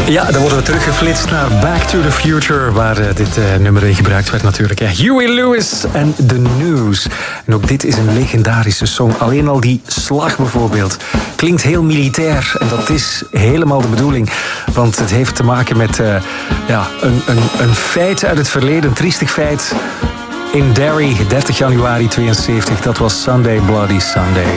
Ja, dan worden we teruggeflitst naar Back to the Future, waar dit nummer in gebruikt werd natuurlijk. Huey Lewis en The News. En ook dit is een legendarische song. Alleen al die slag bijvoorbeeld klinkt heel militair. En dat is helemaal de bedoeling. Want het heeft te maken met een feit uit het verleden, een triestig feit. In Derry, 30 januari 72, dat was Sunday Bloody Sunday.